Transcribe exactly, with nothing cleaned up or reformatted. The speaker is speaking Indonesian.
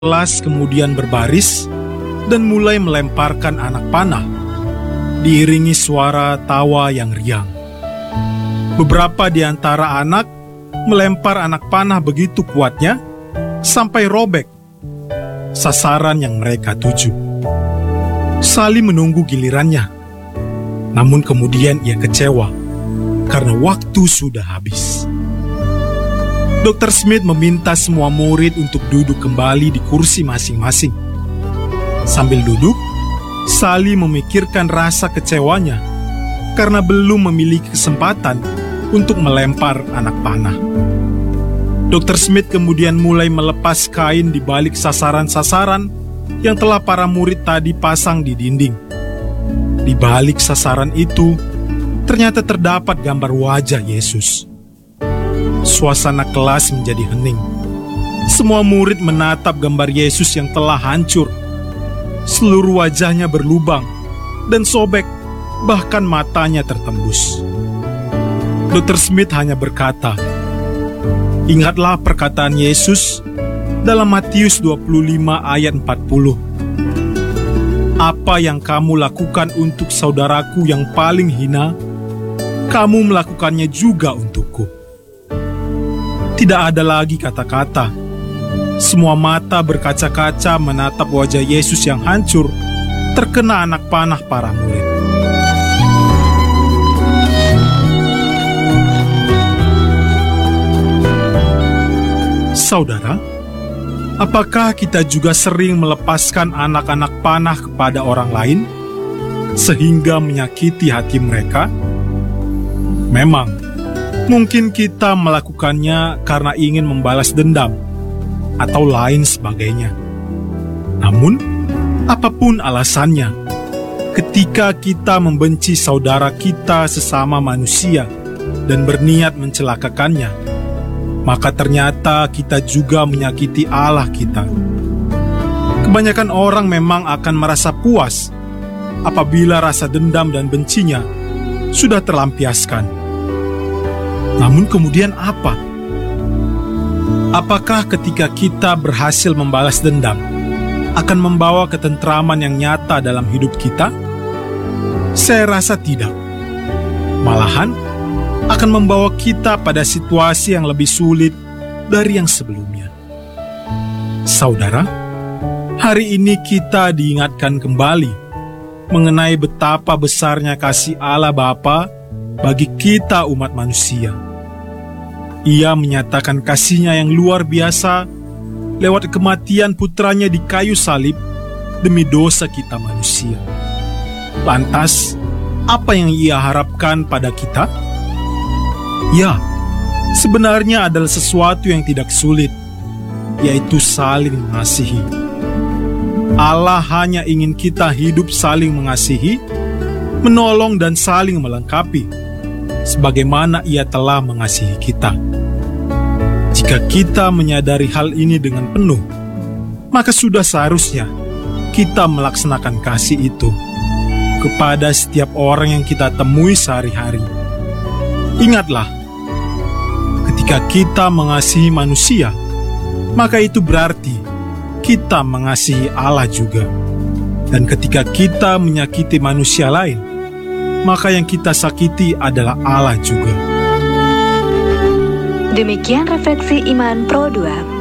kelas kemudian berbaris dan mulai melemparkan anak panah, diiringi suara tawa yang riang. Beberapa di antara anak melempar anak panah begitu kuatnya sampai robek sasaran yang mereka tuju. Sally menunggu gilirannya, namun kemudian ia kecewa karena waktu sudah habis. dokter Smith meminta semua murid untuk duduk kembali di kursi masing-masing. Sambil duduk, Sally memikirkan rasa kecewanya karena belum memiliki kesempatan untuk melempar anak panah. dokter Smith kemudian mulai melepas kain di balik sasaran-sasaran yang telah para murid tadi pasang di dinding. Di balik sasaran itu, ternyata terdapat gambar wajah Yesus. Suasana kelas menjadi hening. Semua murid menatap gambar Yesus yang telah hancur. Seluruh wajahnya berlubang dan sobek, bahkan matanya tertembus. dokter Smith hanya berkata, "Ingatlah perkataan Yesus dalam Matius dua puluh lima ayat empat puluh. Apa yang kamu lakukan untuk saudaraku yang paling hina, kamu melakukannya juga untukku." Tidak ada lagi kata-kata. Semua mata berkaca-kaca menatap wajah Yesus yang hancur, terkena anak panah para murid. Saudara, apakah kita juga sering melepaskan anak-anak panah kepada orang lain, sehingga menyakiti hati mereka? Memang, mungkin kita melakukannya karena ingin membalas dendam atau lain sebagainya. Namun, apapun alasannya, ketika kita membenci saudara kita sesama manusia dan berniat mencelakakannya, maka ternyata kita juga menyakiti Allah kita. Kebanyakan orang memang akan merasa puas apabila rasa dendam dan bencinya sudah terlampiaskan. Namun kemudian apa? Apakah ketika kita berhasil membalas dendam akan membawa ketentraman yang nyata dalam hidup kita? Saya rasa tidak. Malahan akan membawa kita pada situasi yang lebih sulit dari yang sebelumnya. Saudara, hari ini kita diingatkan kembali mengenai betapa besarnya kasih Allah Bapa bagi kita umat manusia. Ia menyatakan kasih-Nya yang luar biasa lewat kematian putranya di kayu salib demi dosa kita manusia. Lantas, apa yang Ia harapkan pada kita? Ya, sebenarnya adalah sesuatu yang tidak sulit, yaitu saling mengasihi. Allah hanya ingin kita hidup saling mengasihi, menolong dan saling melengkapi, sebagaimana Ia telah mengasihi kita. Jika kita menyadari hal ini dengan penuh, maka sudah seharusnya kita melaksanakan kasih itu kepada setiap orang yang kita temui sehari-hari. Ingatlah, ketika kita mengasihi manusia, maka itu berarti kita mengasihi Allah juga. Dan ketika kita menyakiti manusia lain, maka yang kita sakiti adalah Allah juga. Demikian refleksi Iman Pro dua.